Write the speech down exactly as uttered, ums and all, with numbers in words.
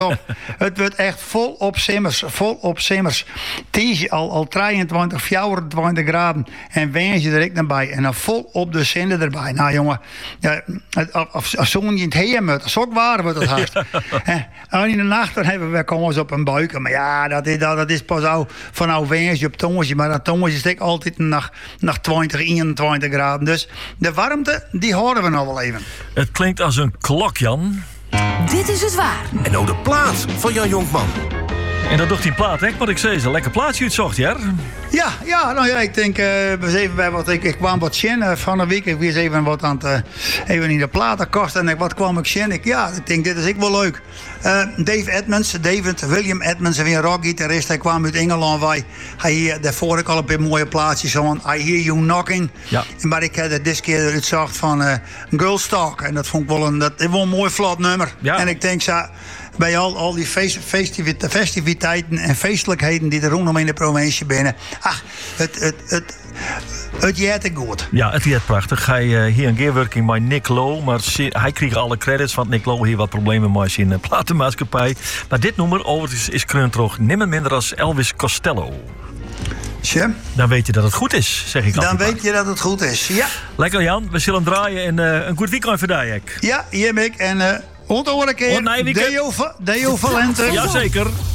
op. Het wordt echt vol op simmers. Vol op simmers. Tiesje al, al drieëntwintig, vierentwintig graden. En wens je er ook naar bij. En dan vol op de zinnen erbij. Nou jongen, ja, als, als zo'n je het heer moet, als ook waar wordt het haast. En in de nacht dan hebben we komen ze op een buiken. Maar ja, dat is, dat, dat is pas al van nou wens je op tongetje. Maar dat tongetje steekt altijd naar, naar twintig, eenentwintig graden. Dus de warmte, die horen we nog wel even. Het klinkt als een klok, Jan. Dit is het waar. En nou de plaat van Jan Jonkman. En dat doet die plaat, hè? Wat ik zei, is een lekker plaatsje uitzocht, ja? Ja, ja, nou ja, ik denk, uh, we eens even bij wat ik, ik kwam wat zien uh, van de week. Ik was even wat aan het, uh, even in de platenkast en ik, wat kwam ik zien? Ik, ja, ik denk, dit is ik wel leuk. Uh, Dave Edmonds, David William Edmonds, weer een rockgitarist. Hij kwam uit Engeland. Wij, hij hier, daarvoor ik al een paar mooie plaatjes van I Hear You Knocking. Ja. Maar ik heb dit keer eruit zacht van uh, Girls Talk. En dat vond ik wel een, dat is wel een mooi vlot nummer. Ja. En ik denk, zo, bij al, al die feest, festivite, festiviteiten en feestelijkheden die er rondom in de provincie binnen. Ach, het, het, het, het jeet ik goed. Ja, het jeet prachtig. Hij uh, hier een gearworking met Nick Lowe, maar hij kreeg alle credits, want Nick Lowe hier wat problemen met zijn uh, platenmaatschappij. Maar dit nummer overigens is kreuntroog nimmer minder als Elvis Costello. Tje. Dan weet je dat het goed is, zeg ik altijd. Dan weet je dat het goed is, ja. Lekker Jan, we zullen draaien en uh, een goed weekend voor jou. Ja, hier ben ik en uh, onthoor ik keer. Deo, Deo Valente. Jazeker.